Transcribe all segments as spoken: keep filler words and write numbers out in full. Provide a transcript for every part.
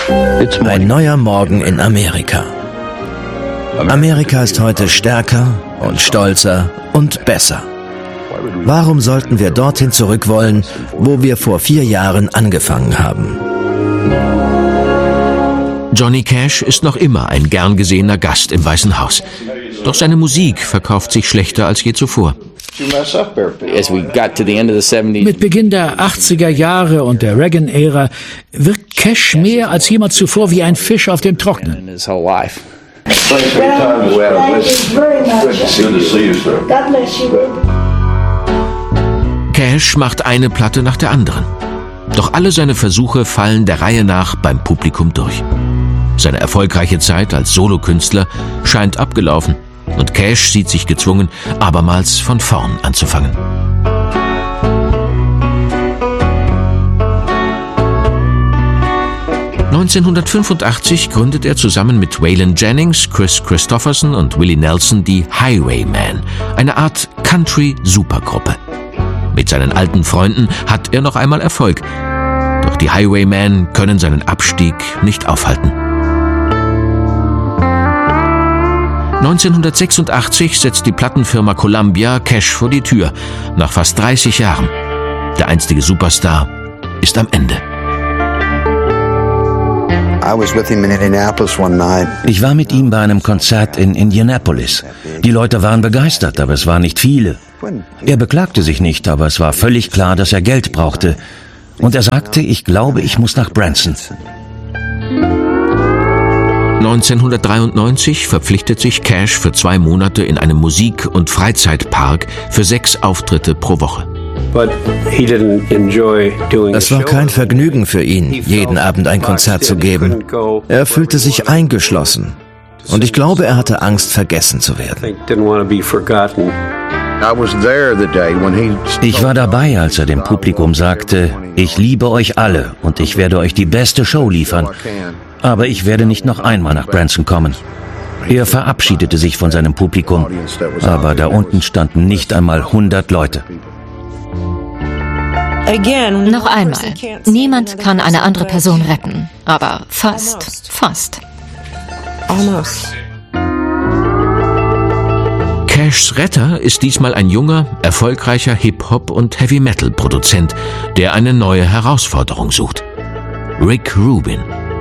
Ein neuer Morgen in Amerika. Amerika ist heute stärker und stolzer und besser. Warum sollten wir dorthin zurück wollen, wo wir vor vier Jahren angefangen haben? Johnny Cash ist noch immer ein gern gesehener Gast im Weißen Haus. Doch seine Musik verkauft sich schlechter als je zuvor. Mit Beginn der achtziger Jahre und der Reagan-Ära wirkt Cash mehr als jemals zuvor wie ein Fisch auf dem Trockenen. Cash macht eine Platte nach der anderen. Doch alle seine Versuche fallen der Reihe nach beim Publikum durch. Seine erfolgreiche Zeit als Solokünstler scheint abgelaufen und Cash sieht sich gezwungen, abermals von vorn anzufangen. neunzehnhundertfünfundachtzig gründet er zusammen mit Waylon Jennings, Chris Christopherson und Willie Nelson die Highwaymen, eine Art Country-Supergruppe. Mit seinen alten Freunden hat er noch einmal Erfolg, doch die Highwaymen können seinen Abstieg nicht aufhalten. neunzehnhundertsechsundachtzig setzt die Plattenfirma Columbia Cash vor die Tür, nach fast dreißig Jahren. Der einstige Superstar ist am Ende. Ich war mit ihm bei einem Konzert in Indianapolis. Die Leute waren begeistert, aber es waren nicht viele. Er beklagte sich nicht, aber es war völlig klar, dass er Geld brauchte. Und er sagte, ich glaube, ich muss nach Branson. neunzehnhundertdreiundneunzig verpflichtet sich Cash für zwei Monate in einem Musik- und Freizeitpark für sechs Auftritte pro Woche. Es war kein Vergnügen für ihn, jeden Abend ein Konzert zu geben. Er fühlte sich eingeschlossen. Und ich glaube, er hatte Angst, vergessen zu werden. Ich war dabei, als er dem Publikum sagte, ich liebe euch alle und ich werde euch die beste Show liefern. Aber ich werde nicht noch einmal nach Branson kommen. Er verabschiedete sich von seinem Publikum, aber da unten standen nicht einmal hundert Leute. Noch einmal, niemand kann eine andere Person retten, aber fast, fast. Cashs Retter ist diesmal ein junger, erfolgreicher Hip-Hop- und Heavy-Metal-Produzent, der eine neue Herausforderung sucht. Rick Rubin.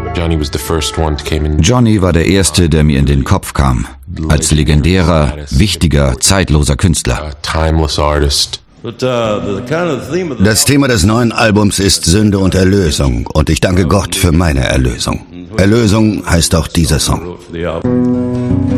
Johnny war der Erste, der mir in den Kopf kam, als legendärer, wichtiger, zeitloser Künstler. Das Thema des neuen Albums ist Sünde und Erlösung und ich danke Gott für meine Erlösung. Erlösung heißt auch dieser Song.